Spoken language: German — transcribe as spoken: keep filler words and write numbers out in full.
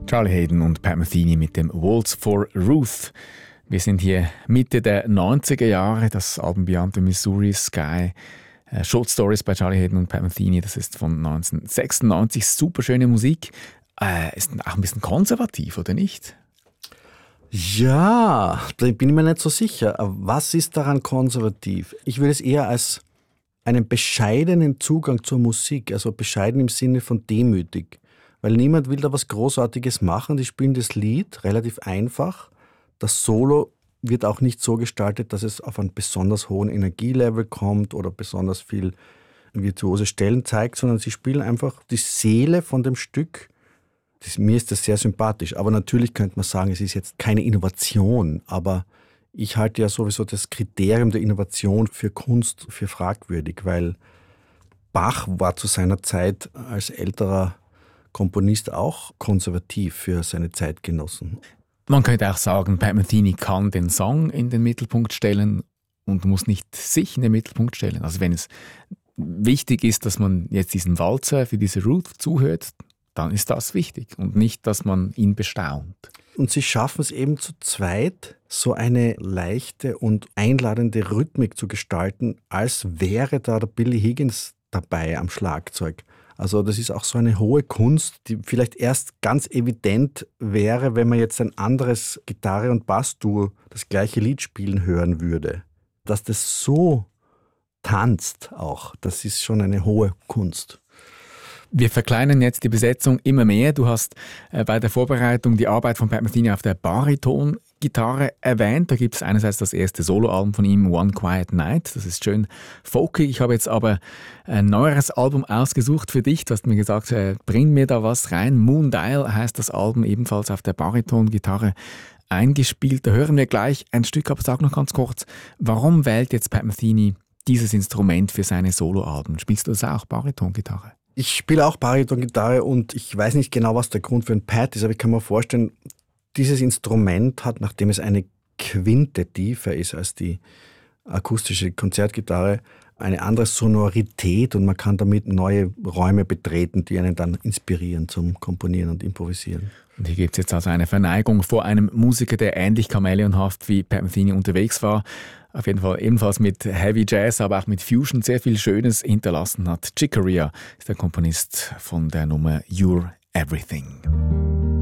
Charlie Haden und Pat Metheny mit dem Waltz for Ruth. Wir sind hier Mitte der neunziger Jahre, das Album Beyond the Missouri Sky. Äh, Short Stories bei Charlie Haden und Pat Metheny, das ist von neunzehnhundertsechsundneunzig. Super schöne Musik. Äh, ist auch ein bisschen konservativ, oder nicht? Ja, da bin ich mir nicht so sicher. Was ist daran konservativ? Ich würde es eher als einen bescheidenen Zugang zur Musik, also bescheiden im Sinne von demütig. Weil niemand will da was Großartiges machen. Die spielen das Lied relativ einfach. Das Solo wird auch nicht so gestaltet, dass es auf einen besonders hohen Energielevel kommt oder besonders viel virtuose Stellen zeigt, sondern sie spielen einfach die Seele von dem Stück. Das, mir ist das sehr sympathisch. Aber natürlich könnte man sagen, es ist jetzt keine Innovation. Aber ich halte ja sowieso das Kriterium der Innovation für Kunst für fragwürdig, weil Bach war zu seiner Zeit als älterer Komponist auch konservativ für seine Zeitgenossen. Man könnte auch sagen, Pat Metheny kann den Song in den Mittelpunkt stellen und muss nicht sich in den Mittelpunkt stellen. Also wenn es wichtig ist, dass man jetzt diesen Walzer für diese Ruth zuhört, dann ist das wichtig und nicht, dass man ihn bestaunt. Und sie schaffen es eben zu zweit, so eine leichte und einladende Rhythmik zu gestalten, als wäre da der Billy Higgins dabei am Schlagzeug. Also das ist auch so eine hohe Kunst, die vielleicht erst ganz evident wäre, wenn man jetzt ein anderes Gitarre- und Bassduo das gleiche Lied spielen hören würde. Dass das so tanzt auch, das ist schon eine hohe Kunst. Wir verkleinern jetzt die Besetzung immer mehr. Du hast äh, bei der Vorbereitung die Arbeit von Pat Metheny auf der Bariton-Gitarre erwähnt. Da gibt es einerseits das erste Soloalbum von ihm, One Quiet Night. Das ist schön folky. Ich habe jetzt aber ein neueres Album ausgesucht für dich. Du hast mir gesagt, äh, bring mir da was rein. Moon Dial heißt das Album, ebenfalls auf der Bariton-Gitarre eingespielt. Da hören wir gleich ein Stück, aber sag noch ganz kurz, warum wählt jetzt Pat Metheny dieses Instrument für seine Soloalben? Spielst du das auch, Bariton-Gitarre? Ich spiele auch Bariton-Gitarre und ich weiß nicht genau, was der Grund für ein Pat ist, aber ich kann mir vorstellen, dieses Instrument hat, nachdem es eine Quinte tiefer ist als die akustische Konzertgitarre, eine andere Sonorität und man kann damit neue Räume betreten, die einen dann inspirieren zum Komponieren und Improvisieren. Und hier gibt es jetzt also eine Verneigung vor einem Musiker, der ähnlich chameleonhaft wie Pat Metheny unterwegs war. Auf jeden Fall ebenfalls mit Heavy Jazz, aber auch mit Fusion sehr viel Schönes hinterlassen hat. Chick Corea ist der Komponist von der Nummer You're Everything.